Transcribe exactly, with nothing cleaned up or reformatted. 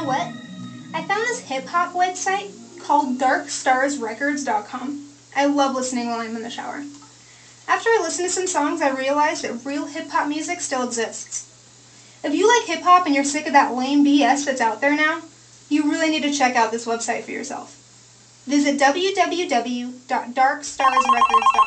know what? I found this hip-hop website called dark stars records dot com. I love listening while I'm in the shower. After I listened to some songs, I realized that real hip-hop music still exists. If you like hip-hop and you're sick of that lame B S that's out there now, you really need to check out this website for yourself. Visit w w w dot dark stars records dot com.